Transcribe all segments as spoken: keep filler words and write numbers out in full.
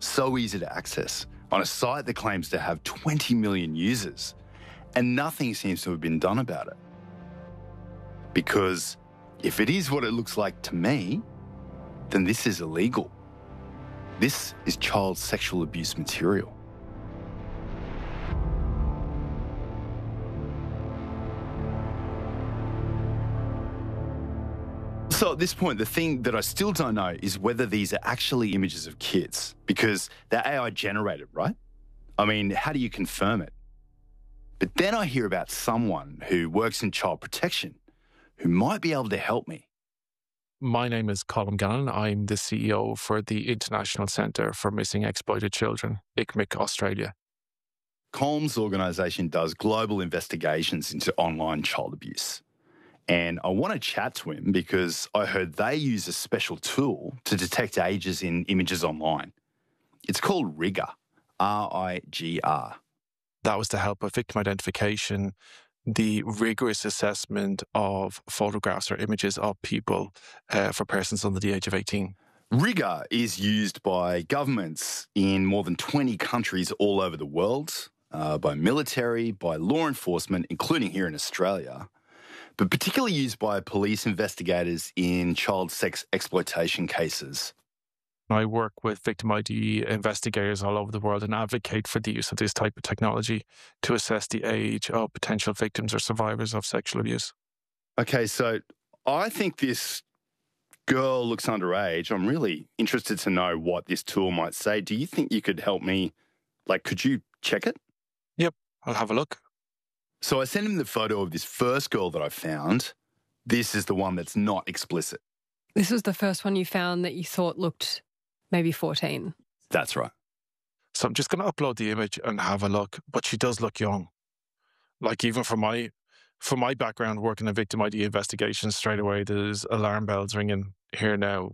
so easy to access, on a site that claims to have twenty million users, and nothing seems to have been done about it. Because if it is what it looks like to me, then this is illegal. This is child sexual abuse material. So at this point, the thing that I still don't know is whether these are actually images of kids, because they're A I generated, right? I mean, how do you confirm it? But then I hear about someone who works in child protection who might be able to help me. My name is Colm Gannon. I'm the C E O for the International Centre for Missing Exploited Children, I C M I C Australia. Colm's organisation does global investigations into online child abuse. And I want to chat to him because I heard they use a special tool to detect ages in images online. It's called RIGR, R I G R. That was to help with victim identification, the rigorous assessment of photographs or images of people uh, for persons under the age of eighteen. RIGR is used by governments in more than twenty countries all over the world, uh, by military, by law enforcement, including here in Australia, but particularly used by police investigators in child sex exploitation cases. I work with victim I D investigators all over the world and advocate for the use of this type of technology to assess the age of potential victims or survivors of sexual abuse. Okay, so I think this girl looks underage. I'm really interested to know what this tool might say. Do you think you could help me? Like, could you check it? Yep, I'll have a look. So I sent him the photo of this first girl that I found. This is the one that's not explicit. This was the first one you found that you thought looked maybe fourteen. That's right. So I'm just going to upload the image and have a look, but she does look young. Like even for my for my background working in victim I D investigations, straight away there's alarm bells ringing here now.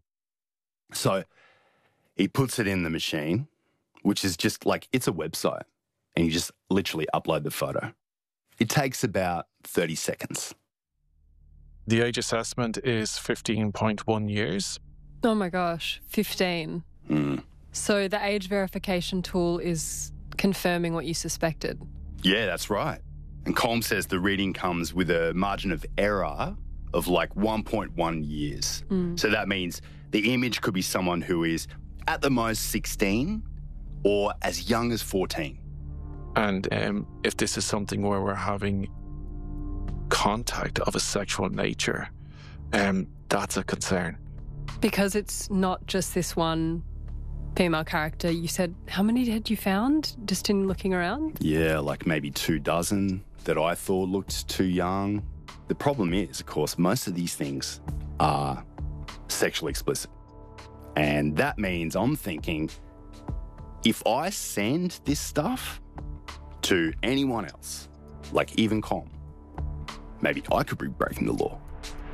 So he puts it in the machine, which is just like, it's a website, and you just literally upload the photo. It takes about thirty seconds. The age assessment is fifteen point one years. Oh my gosh, fifteen. Mm. So the age verification tool is confirming what you suspected. Yeah, that's right. And Colm says the reading comes with a margin of error of like one point one years. Mm. So that means the image could be someone who is at the most sixteen or as young as fourteen. And um, if this is something where we're having contact of a sexual nature, um, that's a concern. Because it's not just this one female character. You said, how many had you found just in looking around? Yeah, like maybe two dozen that I thought looked too young. The problem is, of course, most of these things are sexually explicit. And that means I'm thinking, if I send this stuff to anyone else, like even Colm, maybe I could be breaking the law.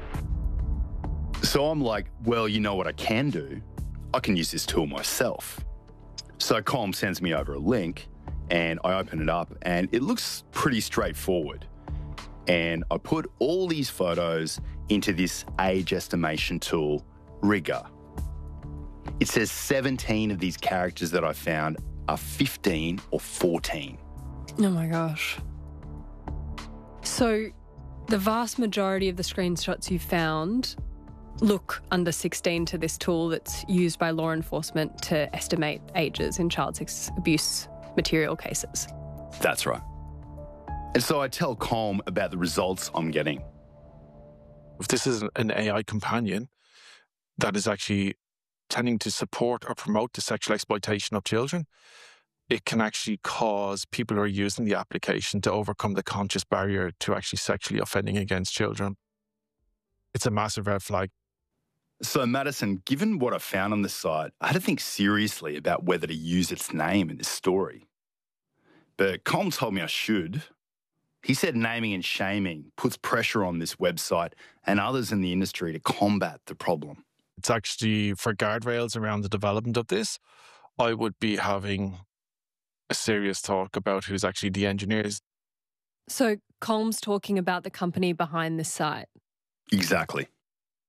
So I'm like, well, you know what I can do? I can use this tool myself. So Colm sends me over a link and I open it up and it looks pretty straightforward. And I put all these photos into this age estimation tool, RIGR. It says seventeen of these characters that I found are fifteen or fourteen. Oh my gosh. So the vast majority of the screenshots you found look under sixteen to this tool that's used by law enforcement to estimate ages in child sex abuse material cases. That's right. And so I tell Colm about the results I'm getting. If this is an A I companion that is actually tending to support or promote the sexual exploitation of children, it can actually cause people who are using the application to overcome the conscious barrier to actually sexually offending against children. It's a massive red flag. So, Madison, given what I found on the site, I had to think seriously about whether to use its name in this story. But Colm told me I should. He said naming and shaming puts pressure on this website and others in the industry to combat the problem. It's actually, for guardrails around the development of this, I would be having a serious talk about who's actually the engineers. So Colm's talking about the company behind this site. Exactly.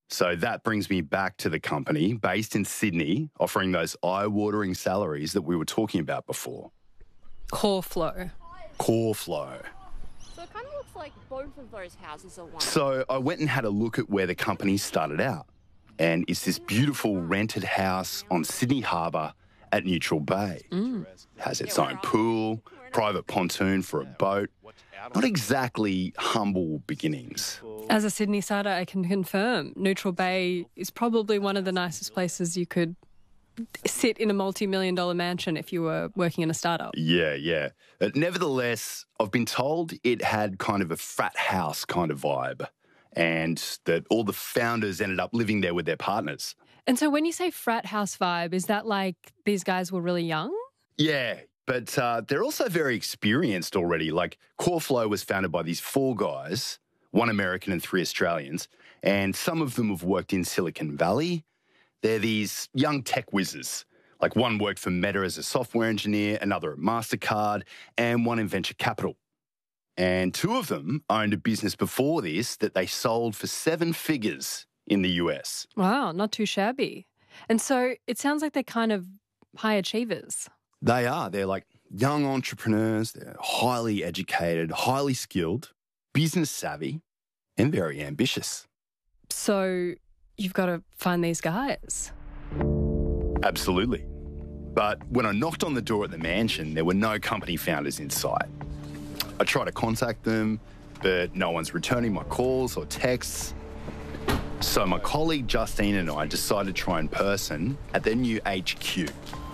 So that brings me back to the company based in Sydney, offering those eye-watering salaries that we were talking about before. CoreFlow. CoreFlow. So it kind of looks like both of those houses are one. So I went and had a look at where the company started out. And it's this beautiful rented house on Sydney Harbour at Neutral Bay. Mm. It has its own pool, private pontoon for a boat. Not exactly humble beginnings. As a Sydney sider, I can confirm Neutral Bay is probably one of the nicest places you could sit in a multi-million dollar mansion if you were working in a startup. Yeah, yeah. But nevertheless, I've been told it had kind of a frat house kind of vibe, and that all the founders ended up living there with their partners. And so when you say frat house vibe, is that like these guys were really young? Yeah, but uh, they're also very experienced already. Like CoreFlow was founded by these four guys, one American and three Australians, and some of them have worked in Silicon Valley. They're these young tech whizzes. Like one worked for Meta as a software engineer, another at MasterCard, and one in venture capital. And two of them owned a business before this that they sold for seven figures in the U S. Wow, not too shabby. And so it sounds like they're kind of high achievers. They are. They're like young entrepreneurs. They're highly educated, highly skilled, business savvy, and very ambitious. So you've got to find these guys. Absolutely. But when I knocked on the door at the mansion, there were no company founders in sight. I tried to contact them, but no one's returning my calls or texts. So my colleague Justine and I decided to try in person at their new H Q.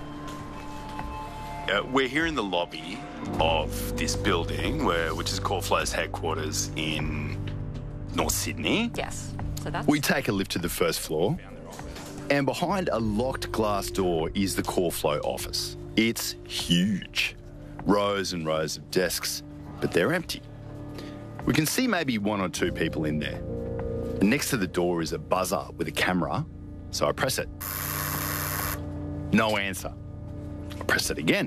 Uh, we're here in the lobby of this building, where, which is CoreFlow's headquarters in North Sydney. Yes. So that's... We take a lift to the first floor, and behind a locked glass door is the CoreFlow office. It's huge. Rows and rows of desks, but they're empty. We can see maybe one or two people in there. And next to the door is a buzzer with a camera, so I press it. No answer. I press it again.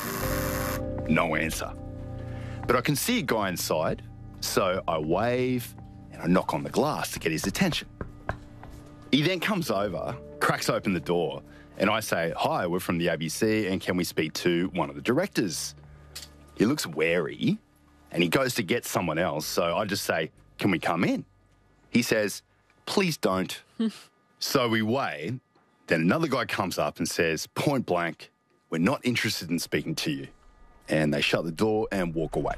No answer. But I can see a guy inside, so I wave and I knock on the glass to get his attention. He then comes over, cracks open the door, and I say, "Hi, we're from the A B C, and can we speak to one of the directors?" He looks wary, and he goes to get someone else, so I just say, "Can we come in?" He says, "Please don't." So we wait. Then another guy comes up and says, point blank, "We're not interested in speaking to you." And they shut the door and walk away.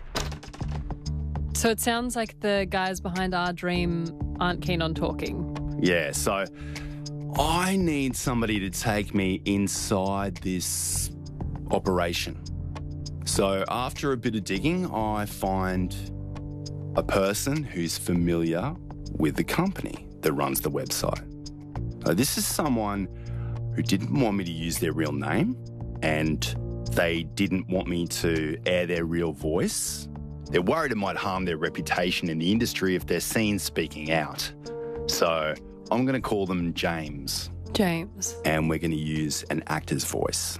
So it sounds like the guys behind our dream aren't keen on talking. Yeah, so I need somebody to take me inside this operation. So after a bit of digging, I find a person who's familiar with the company that runs the website. So this is someone who didn't want me to use their real name, and they didn't want me to air their real voice. They're worried it might harm their reputation in the industry if they're seen speaking out. So I'm going to call them James. James. And we're going to use an actor's voice.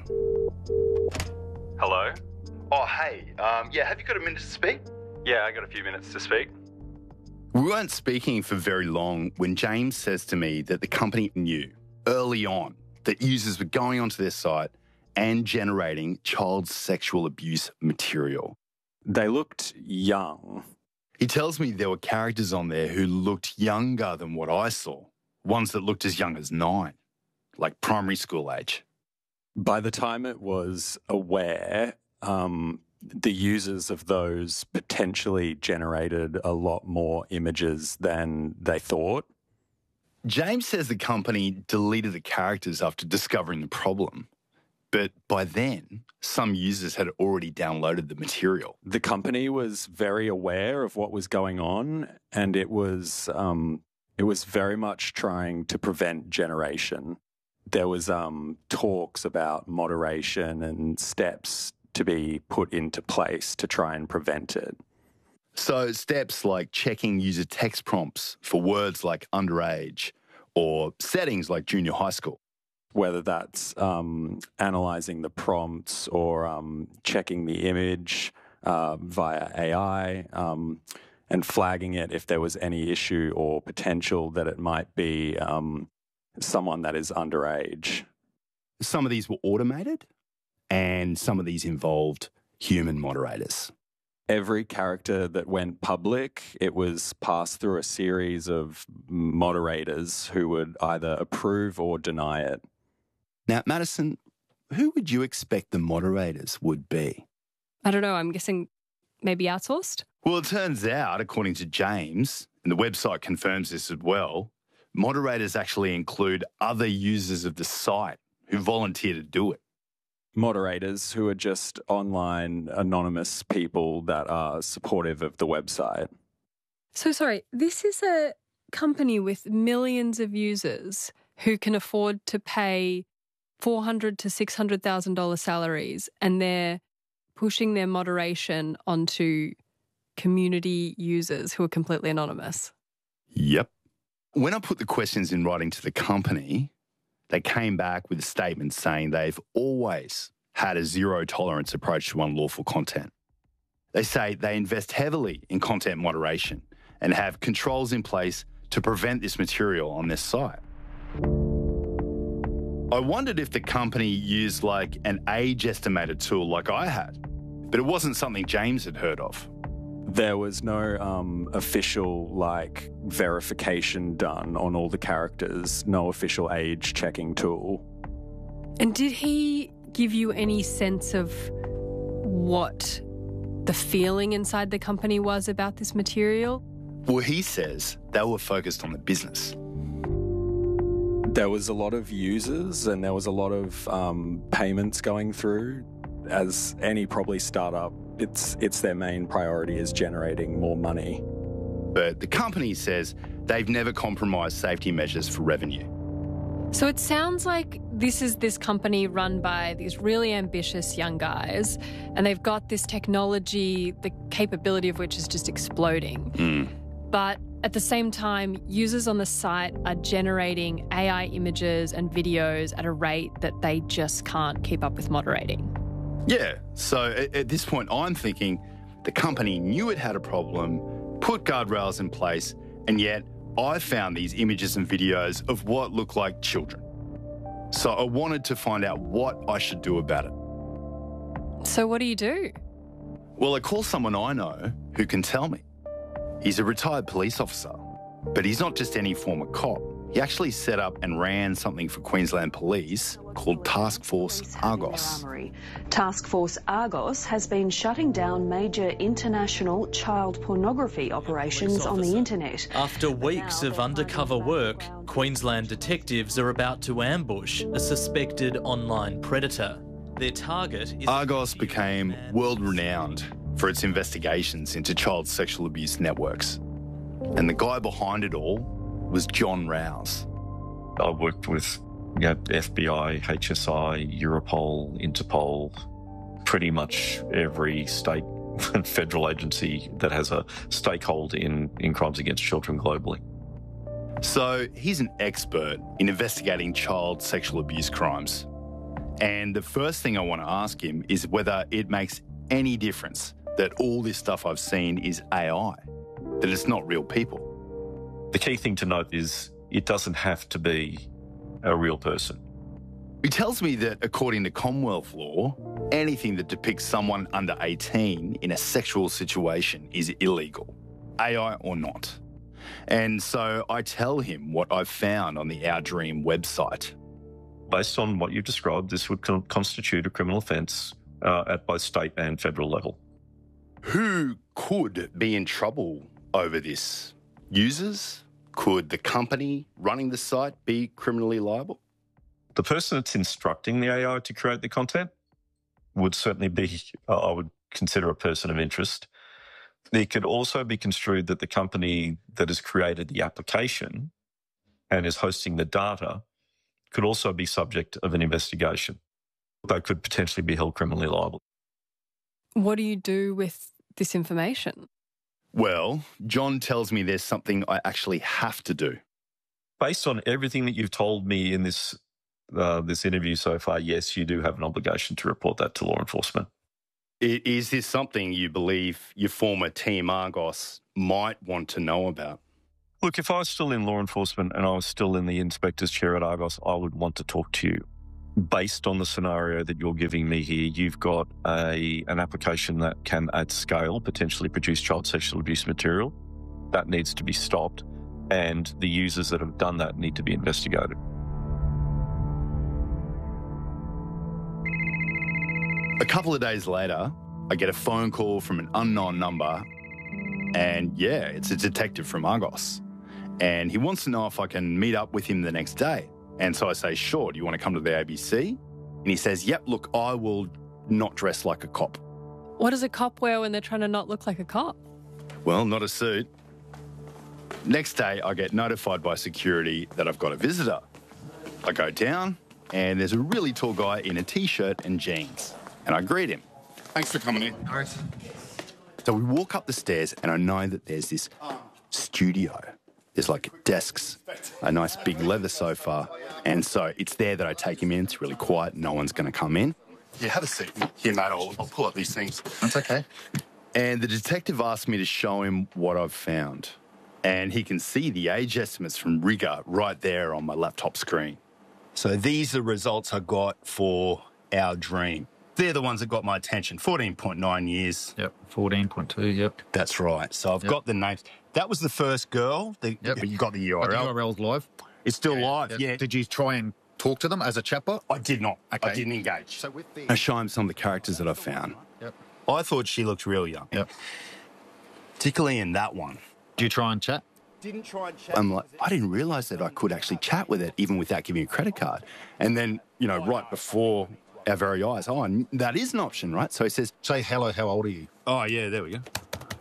Hello? Oh, hey. Um, yeah, have you got a minute to speak? Yeah, I got a few minutes to speak. We weren't speaking for very long when James says to me that the company knew early on that users were going onto their site and generating child sexual abuse material. They looked young. He tells me there were characters on there who looked younger than what I saw, ones that looked as young as nine, like primary school age. By the time it was aware, um, the users of those potentially generated a lot more images than they thought. James says the company deleted the characters after discovering the problem. But by then, some users had already downloaded the material. The company was very aware of what was going on, and it was um, it was very much trying to prevent generation. There was um, talks about moderation and steps to be put into place to try and prevent it. So steps like checking user text prompts for words like underage or settings like junior high school. Whether that's um, analysing the prompts or um, checking the image uh, via A I, um, and flagging it if there was any issue or potential that it might be um, someone that is underage. Some of these were automated and some of these involved human moderators. Every character that went public, it was passed through a series of moderators who would either approve or deny it. Now, Madison, who would you expect the moderators would be? I don't know. I'm guessing maybe outsourced? Well, it turns out, according to James, and the website confirms this as well, moderators actually include other users of the site who volunteer to do it. Moderators who are just online anonymous people that are supportive of the website. So sorry, this is a company with millions of users who can afford to pay four hundred thousand dollars to six hundred thousand dollars salaries, and they're pushing their moderation onto community users who are completely anonymous. Yep. When I put the questions in writing to the company, they came back with a statement saying they've always had a zero tolerance approach to unlawful content. They say they invest heavily in content moderation and have controls in place to prevent this material on their site. I wondered if the company used like an age estimator tool like I had, but it wasn't something James had heard of. There was no um, official like verification done on all the characters, no official age checking tool. And did he give you any sense of what the feeling inside the company was about this material? Well, he says they were focused on the business. There was a lot of users and there was a lot of um, payments going through. As any probably startup, it's it's their main priority is generating more money. But the company says they've never compromised safety measures for revenue. So it sounds like this is this company run by these really ambitious young guys, and they've got this technology, the capability of which is just exploding. Mm. But at the same time, users on the site are generating A I images and videos at a rate that they just can't keep up with moderating. Yeah, so at, at this point I'm thinking the company knew it had a problem, put guardrails in place, and yet I found these images and videos of what looked like children. So I wanted to find out what I should do about it. So what do you do? Well, I call someone I know who can tell me. He's a retired police officer, but he's not just any former cop. He actually set up and ran something for Queensland Police called Task Force Argos. Task Force Argos has been shutting down major international child pornography operations on the internet. After weeks of undercover work, Queensland detectives are about to ambush a suspected online predator. Their target is... Argos became world-renowned for its investigations into child sexual abuse networks. And the guy behind it all was John Rouse. I worked with you know, F B I, H S I, Europol, Interpol, pretty much every state and federal agency that has a stakeholder in, in crimes against children globally. So he's an expert in investigating child sexual abuse crimes. And the first thing I want to ask him is whether it makes any difference that all this stuff I've seen is A I, that it's not real people. The key thing to note is it doesn't have to be a real person. He tells me that according to Commonwealth law, anything that depicts someone under eighteen in a sexual situation is illegal, A I or not. And so I tell him what I've found on the Our Dream website. Based on what you've described, this would con- constitute a criminal offence uh, at both state and federal level. Who could be in trouble over this? Users? Could the company running the site be criminally liable? The person that's instructing the A I to create the content would certainly be, uh, I would consider, a person of interest. It could also be construed that the company that has created the application and is hosting the data could also be subject of an investigation. They could potentially be held criminally liable. What do you do with this information? Well, John tells me there's something I actually have to do. Based on everything that you've told me in this uh, this interview so far, yes, you do have an obligation to report that to law enforcement. I- Is this something you believe your former Team Argos might want to know about? Look, if I was still in law enforcement and I was still in the inspector's chair at Argos, I would want to talk to you. Based on the scenario that you're giving me here, you've got a an application that can, at scale, potentially produce child sexual abuse material. That needs to be stopped, and the users that have done that need to be investigated. A couple of days later, I get a phone call from an unknown number, and yeah, it's a detective from Argos. And he wants to know if I can meet up with him the next day. And so I say, sure, do you want to come to the A B C? And he says, yep, look, I will not dress like a cop. What does a cop wear when they're trying to not look like a cop? Well, not a suit. Next day, I get notified by security that I've got a visitor. I go down, and there's a really tall guy in a T-shirt and jeans. And I greet him. Thanks for coming in. Nice. So we walk up the stairs, and I know that there's this studio. There's like desks, a nice big leather sofa. And so it's there that I take him in. It's really quiet. No one's going to come in. Yeah, have a seat. Here, mate, I'll, I'll pull up these things. That's okay. And the detective asked me to show him what I've found. And he can see the age estimates from Rigger right there on my laptop screen. So these are the results I got for our dream. They're the ones that got my attention. fourteen point nine years. Yep, fourteen point two, yep. That's right. So I've Yep. got the names. That was the first girl. The, Yep. But you got the U R L. But the U R L's live? It's still live, yeah. Did you try and talk to them as a chatbot? I did not. Okay. I didn't engage. So with the... I show him some of the characters that I found. Yep. I thought she looked real young. Yep. Particularly in that one. Did you try and chat? Didn't try and chat. I'm like, I didn't realise that I could actually chat with it even without giving a credit card. And then, you know, right before our very eyes, oh, and that is an option, right? So he says, Say hello, how old are you? oh, yeah, there we go.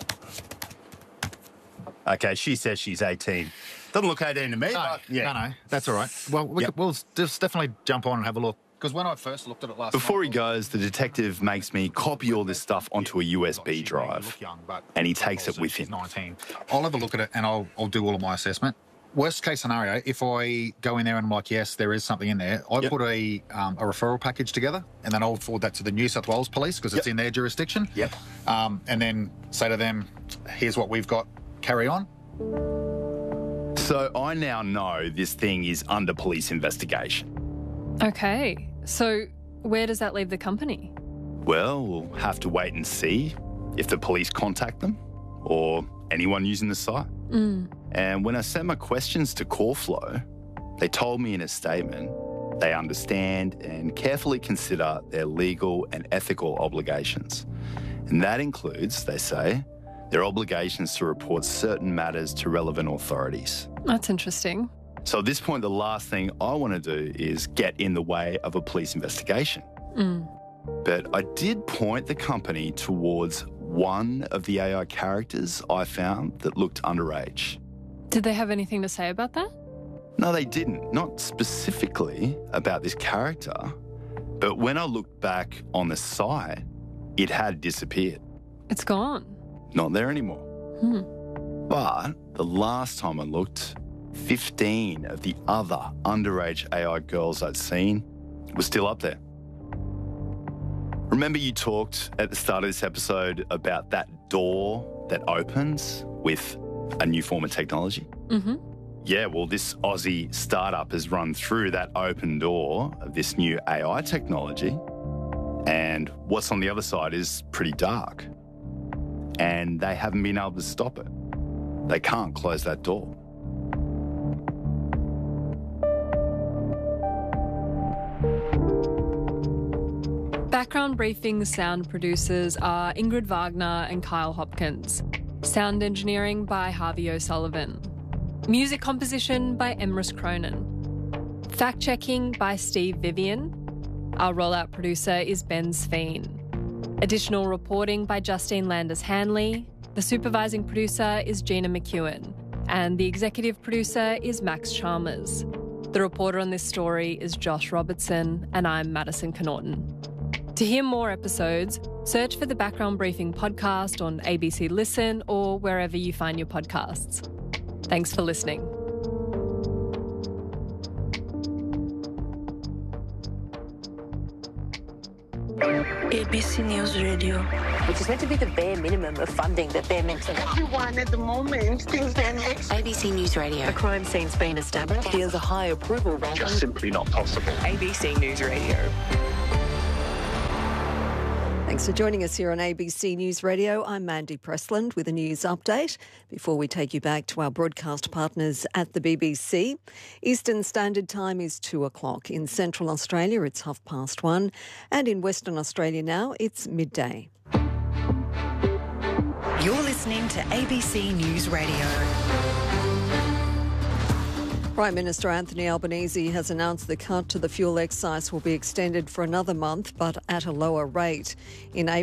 Okay, she says she's eighteen. Doesn't look eighteen to me, No, but yeah. no, no, that's all right. Well, we Yep. could, we'll just definitely jump on and have a look. Because when I first looked at it last Before he night, goes, the detective makes me copy all this stuff onto a U S B she may drive. look young, but And he takes it with she's him. nineteen. I'll have a look at it and I'll, I'll do all of my assessment. Worst case scenario, if I go in there and I'm like, yes, there is something in there, I Yep. put a um, a referral package together and then I'll forward that to the New South Wales Police because it's Yep. in their jurisdiction. Yep. Um, and then say to them, here's what we've got, carry on. So I now know this thing is under police investigation. Okay, so where does that leave the company? Well, we'll have to wait and see if the police contact them or anyone using the site. Mm. And when I sent my questions to Coreflow, they told me in a statement they understand and carefully consider their legal and ethical obligations. And that includes, they say, their obligations to report certain matters to relevant authorities. That's interesting. So at this point, the last thing I want to do is get in the way of a police investigation. Mm. But I did point the company towards one of the A I characters I found that looked underage. Did they have anything to say about that? No, they didn't. Not specifically about this character. But when I looked back on the site, it had disappeared. It's gone. Not there anymore. Hmm. But the last time I looked, fifteen of the other underage A I girls I'd seen were still up there. Remember you talked at the start of this episode about that door that opens with a new form of technology? Mm-hmm. Yeah, well, this Aussie startup has run through that open door of this new A I technology, and what's on the other side is pretty dark. And they haven't been able to stop it. They can't close that door. Background Briefing's sound producers are Ingrid Wagner and Kyle Hopkins. Sound engineering by Harvey O'Sullivan. Music composition by Emrys Cronin. Fact-checking by Steve Vivian. Our rollout producer is Ben Sveen. Additional reporting by Justine Landers-Hanley. The supervising producer is Gina McEwen. And the executive producer is Max Chalmers. The reporter on this story is Josh Robertson, and I'm Madison Connaughton. To hear more episodes, search for the Background Briefing podcast on A B C Listen or wherever you find your podcasts. Thanks for listening. Thank you. A B C News Radio. Which is meant to be the bare minimum of funding that they're meant to have. Everyone at the moment thinks they're next. A B C News Radio. A crime scene's been established. There's a high approval rating. Just simply not possible. A B C News Radio. Thanks for joining us here on A B C News Radio. I'm Mandy Pressland with a news update before we take you back to our broadcast partners at the B B C. Eastern Standard Time is two o'clock. In Central Australia, it's half past one. And in Western Australia now, it's midday. You're listening to A B C News Radio. Prime Minister Anthony Albanese has announced the cut to the fuel excise will be extended for another month, but at a lower rate. In April,